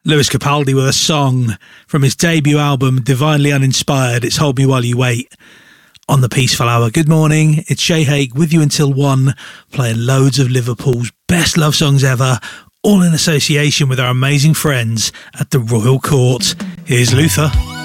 Lewis Capaldi with a song from his debut album, Divinely Uninspired. It's Hold Me While You Wait on the Peaceful Hour. Good morning, it's Shay Haig with you until 1, playing loads of Liverpool's best love songs ever, all in association with our amazing friends at the Royal Court. Here's Luther.